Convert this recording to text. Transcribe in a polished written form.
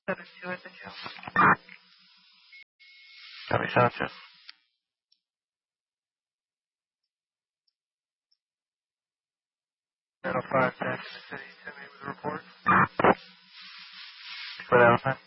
7-2 at the jail. Copy, 7-2. Channel 5 back to the city. Send me with a report. For that,